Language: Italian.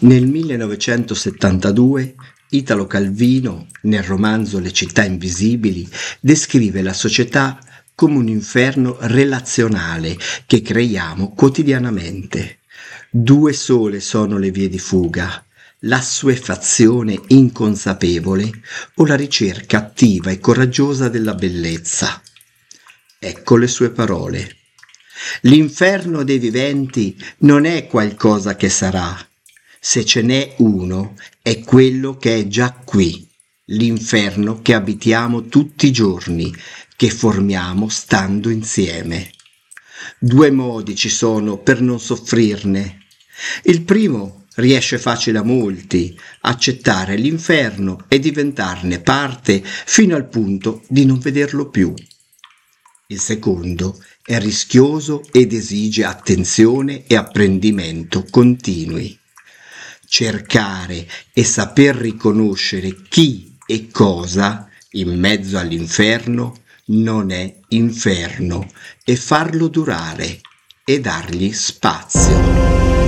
Nel 1972 Italo Calvino, nel romanzo Le città invisibili, descrive la società come un inferno relazionale che creiamo quotidianamente. Due sole sono le vie di fuga: l'assuefazione inconsapevole o la ricerca attiva e coraggiosa della bellezza. Ecco le sue parole. L'inferno dei viventi non è qualcosa che sarà. Se ce n'è uno, è quello che è già qui, l'inferno che abitiamo tutti i giorni, che formiamo stando insieme. Due modi ci sono per non soffrirne. Il primo riesce facile a molti: accettare l'inferno e diventarne parte fino al punto di non vederlo più. Il secondo è rischioso ed esige attenzione e apprendimento continui. Cercare e saper riconoscere chi e cosa in mezzo all'inferno non è inferno, e farlo durare e dargli spazio.